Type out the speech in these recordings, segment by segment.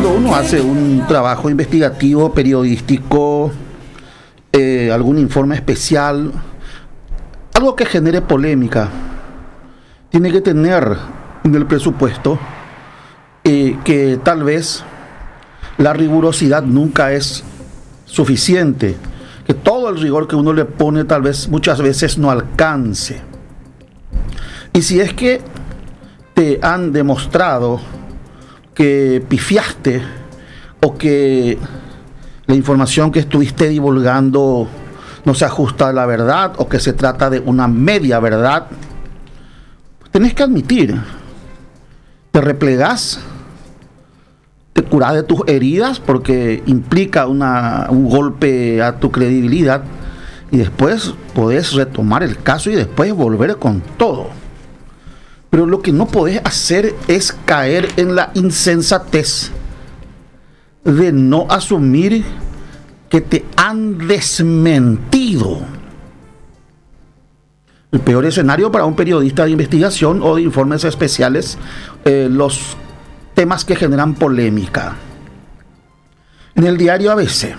cuando uno hace un trabajo investigativo, periodístico, algún informe especial, algo que genere polémica, tiene que tener en el presupuesto que tal vez la rigurosidad nunca es suficiente, que todo el rigor que uno le pone tal vez muchas veces no alcance. Y si es que te han demostrado que pifiaste o que la información que estuviste divulgando no se ajusta a la verdad o que se trata de una media verdad, tenés que admitir, te replegás, te curás de tus heridas porque implica un golpe a tu credibilidad y después podés retomar el caso y después volver con todo. Pero lo que no podés hacer es caer en la insensatez de no asumir que te han desmentido. El peor escenario para un periodista de investigación o de informes especiales, los temas que generan polémica. En el diario ABC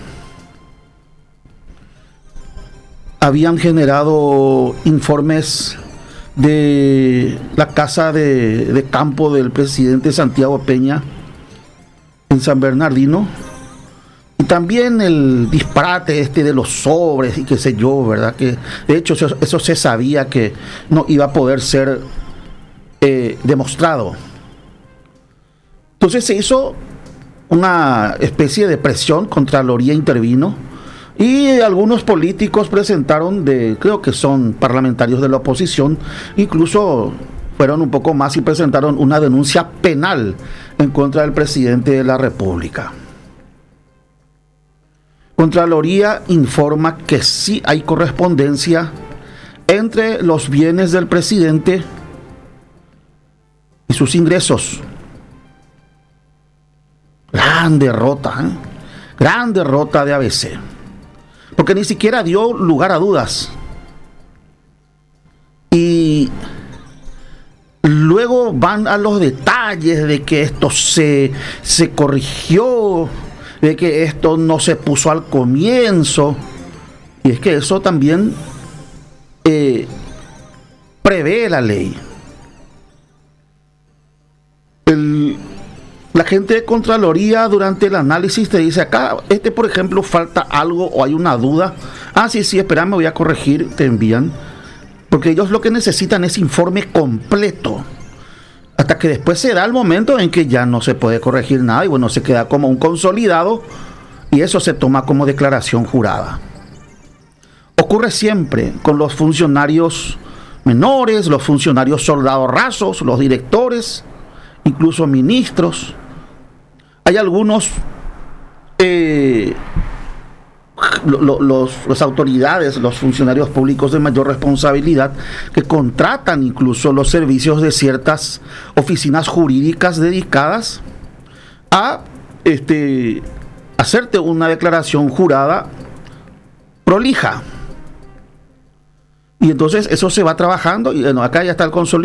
habían generado informes de la casa de campo del presidente Santiago Peña en San Bernardino, y también el disparate de los sobres y qué sé yo, ¿verdad? Que de hecho eso se sabía que no iba a poder ser demostrado. Entonces se hizo una especie de presión, Contraloría intervino, y algunos políticos presentaron, creo que son parlamentarios de la oposición, incluso fueron un poco más y presentaron una denuncia penal en contra del presidente de la República. Contraloría informa que sí hay correspondencia entre los bienes del presidente y sus ingresos. Gran derrota de ABC, porque ni siquiera dio lugar a dudas. Y luego van a los detalles de que esto se corrigió, de que esto no se puso al comienzo, y es que eso también prevé la ley. La gente de Contraloría durante el análisis te dice acá, por ejemplo, falta algo o hay una duda. Sí, espera, me voy a corregir, te envían. Porque ellos lo que necesitan es informe completo. Hasta que después se da el momento en que ya no se puede corregir nada y bueno, se queda como un consolidado y eso se toma como declaración jurada. Ocurre siempre con los funcionarios menores, los funcionarios soldados rasos, los directores, incluso ministros. Hay algunos las autoridades, los funcionarios públicos de mayor responsabilidad que contratan incluso los servicios de ciertas oficinas jurídicas dedicadas a hacerte una declaración jurada prolija. Y entonces eso se va trabajando y bueno, acá ya está el consolidado.